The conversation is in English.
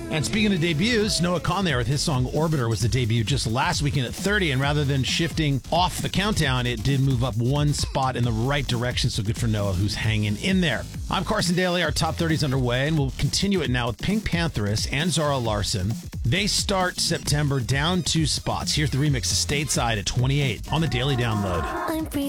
And speaking of debuts, Noah Kahan there with his song Orbiter was the debut just last weekend at 30, and rather than shifting off the countdown, it did move up one spot in the right direction, so good for Noah, who's hanging in there. I'm Carson Daly. Our top 30 is underway, and we'll continue it now with Pink Pantheress and Zara Larsson. They start September down 2 spots. Here's the remix of Stateside at 28 on the Daily Download. I'm free.